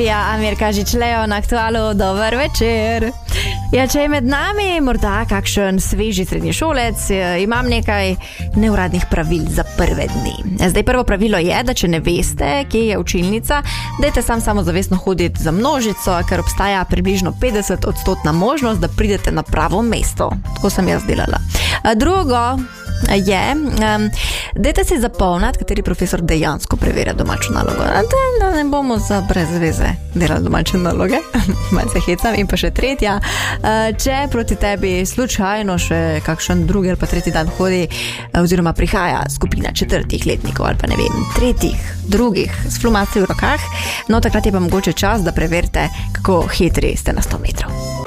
Ja, Amirka Žičlejo na Aktualu, dober večer. Ja, če je med nami morda kakšen sveži srednješolec, imam nekaj neuradnih pravil za prve dni. Zdaj, prvo pravilo je, da če ne veste, kje je učilnica, dajte samozavestno hoditi za množico, ker obstaja približno 50% možnost, da pridete na pravo mesto. Tako sem jaz delala. Drugo je, dajte si zapomniti, kateri profesor dejansko preverja domačo nalogo. Da ne bomo za brez veze delali domače naloge. Malce hecam. In pa še tretja, če proti tebi slučajno še kakšen drugi ali pa tretji dan hodi oziroma prihaja skupina četrtih letnikov ali pa ne vem, tretjih, drugih s flomaci v rokah, no takrat je pa mogoče čas, da preverite, kako hitri ste na 100 metrov.